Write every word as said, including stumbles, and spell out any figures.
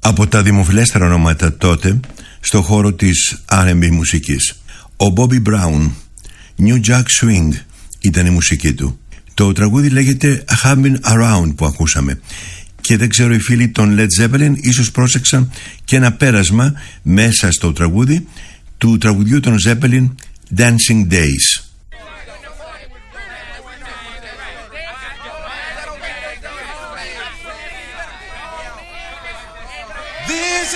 από τα δημοφιλέστερα ονόματα τότε στο χώρο της αρ εντ μπι μουσικής. Ο Bobby Brown, New Jack Swing ήταν η μουσική του. Το τραγούδι λέγεται Have Been Around που ακούσαμε. Και δεν ξέρω, οι φίλοι των Led Zeppelin ίσως πρόσεξαν και ένα πέρασμα μέσα στο τραγούδι του τραγουδιού των Zeppelin Dancing Days.